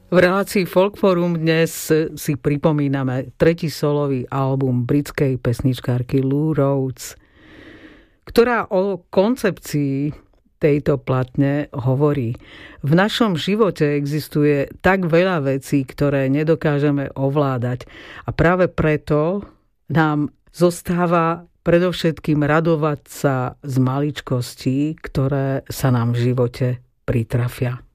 V relácii Folkforum dnes si pripomíname tretí solový album britskej pesničkárky Lou Rhodes, ktorá o koncepcii tejto platne hovorí: v našom živote existuje tak veľa vecí, ktoré nedokážeme ovládať, a práve preto nám zostáva predovšetkým radovať sa z maličkostí, ktoré sa nám v živote pritrafia.